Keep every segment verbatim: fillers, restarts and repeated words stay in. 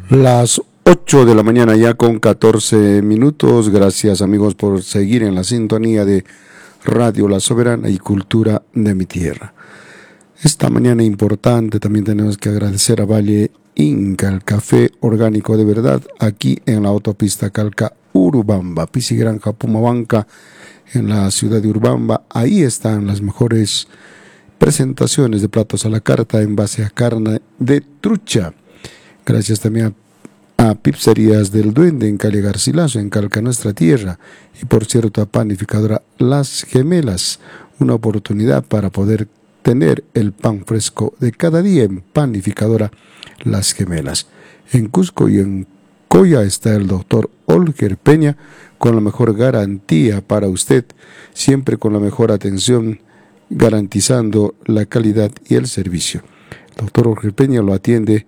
Las ocho de la mañana ya con catorce minutos. Gracias amigos por seguir en la sintonía de Radio La Soberana y Cultura de mi Tierra. Esta mañana importante también tenemos que agradecer a Valle Inca, el café orgánico de verdad, aquí en la autopista Calca Urubamba, Pisigranja Pumabanca, en la ciudad de Urubamba. Ahí están las mejores presentaciones de platos a la carta en base a carne de trucha. Gracias también a, a Pizzerías del Duende en calle Garcilaso, en Calca, nuestra tierra. Y por cierto a Panificadora Las Gemelas, una oportunidad para poder tener el pan fresco de cada día en Panificadora Las Gemelas. En Cusco y en Coya está el doctor Olger Peña con la mejor garantía para usted, siempre con la mejor atención, garantizando la calidad y el servicio. El doctor Olger Peña lo atiende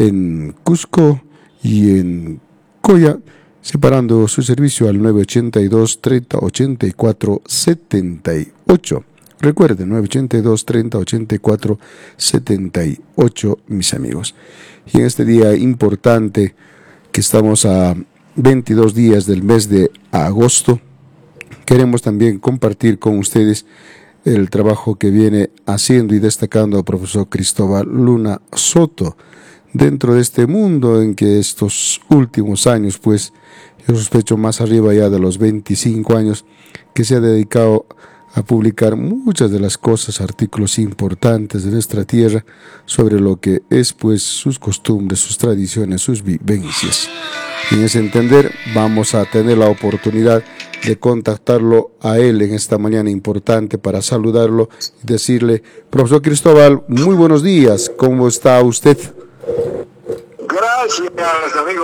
en Cusco y en Coya, separando su servicio al nueve ochenta y dos, treinta, ochenta y cuatro, setenta y ocho. Recuerden, nueve ochenta y dos, treinta, ochenta y cuatro, setenta y ocho, mis amigos. Y en este día importante, que estamos a veintidós días del mes de agosto, queremos también compartir con ustedes el trabajo que viene haciendo y destacando el profesor Cristóbal Luna Soto, dentro de este mundo en que estos últimos años, pues yo sospecho más arriba ya de los veinticinco años, que se ha dedicado a publicar muchas de las cosas, artículos importantes de nuestra tierra sobre lo que es pues sus costumbres, sus tradiciones, sus vivencias. Y en ese entender vamos a tener la oportunidad de contactarlo a él en esta mañana importante para saludarlo y decirle: profesor Cristóbal, muy buenos días, ¿cómo está usted? Gracias, amigo